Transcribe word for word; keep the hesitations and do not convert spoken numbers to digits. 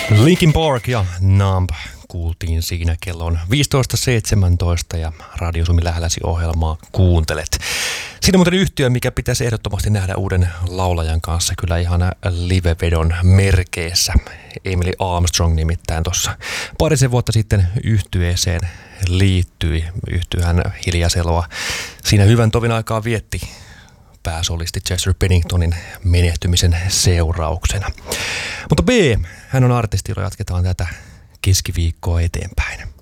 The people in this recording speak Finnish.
Linkin Park ja Numb kuultiin siinä. Kello on viisitoista seitsemäntoista ja Radio Suomi Lähläsi -ohjelmaa kuuntelet. Siinä muuten yhtiö, mikä pitäisi ehdottomasti nähdä uuden laulajan kanssa kyllä ihan livevedon merkeissä. Emily Armstrong nimittäin tuossa parisen vuotta sitten yhtyeeseen liittyi. Yhtyehän hiljaiseloa siinä hyvän tovin aikaa vietti pääsolisti Chester Benningtonin menehtymisen seurauksena. Mutta B, hän on artisti, jolla jatketaan tätä keskiviikkoa eteenpäin.